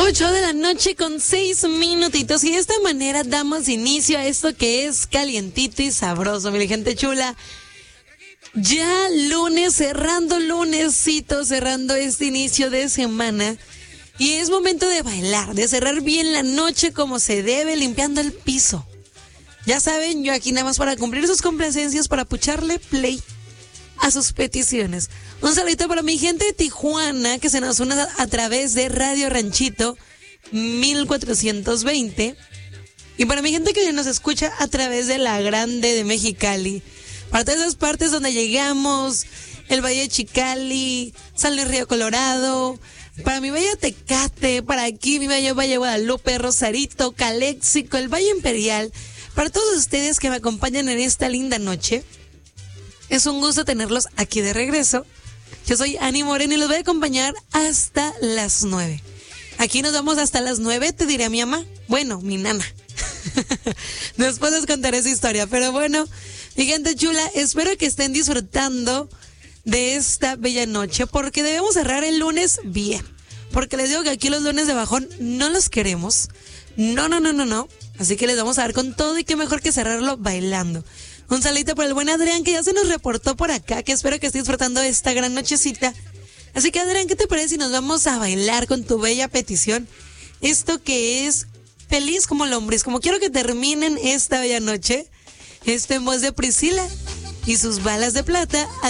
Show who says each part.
Speaker 1: 8:06 y de esta manera damos inicio a esto que es calientito y sabroso, mi gente chula. Ya lunes, cerrando lunesito, cerrando este inicio de semana. Y es momento de bailar, de cerrar bien la noche como se debe, limpiando el piso. Ya saben, yo aquí nada más para cumplir sus complacencias, para pucharle play a sus peticiones. Un saludito para mi gente de Tijuana, que se nos une a través de Radio Ranchito 1420. Y para mi gente que nos escucha a través de La Grande de Mexicali. Para todas esas partes donde llegamos, el Valle de Chicali, San Luis Río Colorado, para mi Valle Tecate, para aquí mi Valle Guadalupe, Rosarito, Caléxico, el Valle Imperial. Para todos ustedes que me acompañan en esta linda noche, es un gusto tenerlos aquí de regreso. Yo soy Ani Moreno y los voy a acompañar hasta las 9. Aquí nos vamos hasta las 9, te diré a mi mamá. Bueno, mi nana. Después les contaré esa historia. Pero bueno, mi gente chula, espero que estén disfrutando de esta bella noche, porque debemos cerrar el lunes bien. Porque les digo que aquí los lunes de bajón no los queremos. No. Así que les vamos a dar con todo y qué mejor que cerrarlo bailando. Un saludito por el buen Adrián, que ya se nos reportó por acá, que espero que esté disfrutando de esta gran nochecita. Así que Adrián, ¿qué te parece si nos vamos a bailar con tu bella petición? Esto que es Feliz como Lombriz, como quiero que terminen esta bella noche. Esto en voz de Priscila y sus balas de plata.